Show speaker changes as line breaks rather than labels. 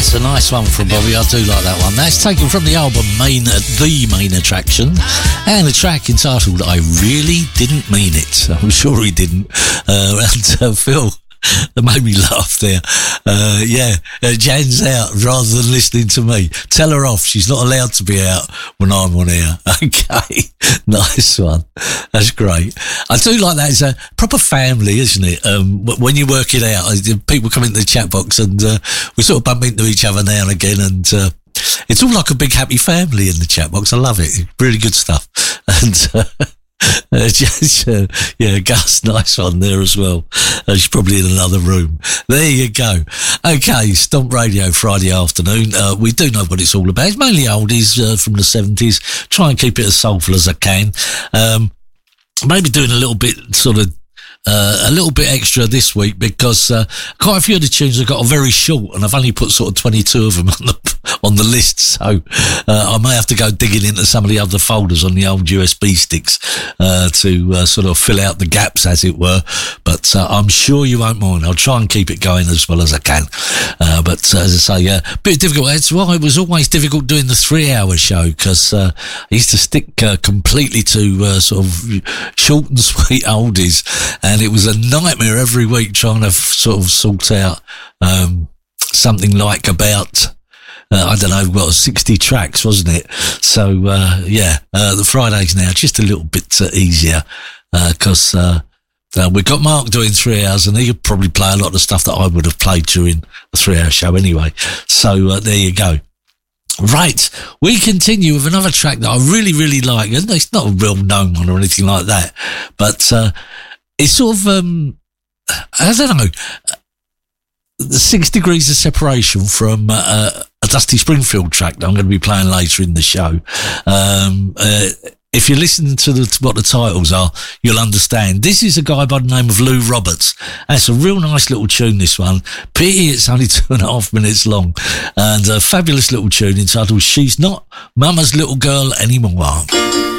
That's a nice one from Bobby. I do like that one. That's taken from the album The Main Attraction, and a track entitled I Really Didn't Mean It. I'm sure he didn't. Phil, that made me laugh there. Jan's out rather than listening to me. Tell her off. She's not allowed to be out when I'm on air. Okay. Nice one. That's great. I do like that. It's a proper family, isn't it? When you work it out, people come into the chat box and we sort of bump into each other now and again, and it's all like a big happy family in the chat box. I love it. Really good stuff. And Gus, nice one there as well. She's probably in another room. There you go. Okay, Stomp Radio Friday afternoon. We do know what it's all about. It's mainly oldies from the 70s. Try and keep it as soulful as I can. Maybe doing a little bit a little bit extra this week because quite a few of the tunes have got a very short, and I've only put sort of 22 of them on the list, so I may have to go digging into some of the other folders on the old USB sticks to sort of fill out the gaps, as it were. But I'm sure you won't mind. I'll try and keep it going as well as I can. But as I say, a bit difficult. That's why it was always difficult doing the 3-hour show, because I used to stick completely to sort of short and sweet oldies, and it was a nightmare every week trying to sort of sort out something like about I don't know, 60 tracks, wasn't it? So the Fridays now just a little bit easier because we've got Mark doing 3 hours, and he could probably play a lot of the stuff that I would have played during a 3-hour show anyway. So there you go. Right, we continue with another track that I really, really like. And it's not a real known one or anything like that, but it's sort of, I don't know, the 6 Degrees of Separation from a Dusty Springfield track that I'm going to be playing later in the show. If you listen to what the titles are, you'll understand. This is a guy by the name of Lou Roberts. That's a real nice little tune, this one. Pity it's only 2.5 minutes long. And a fabulous little tune entitled She's Not Mama's Little Girl Anymore.